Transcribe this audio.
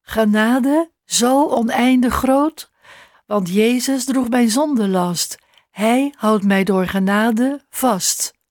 Genade, zo oneindig groot, want Jezus droeg mijn zondelast. Hij houdt mij door genade vast.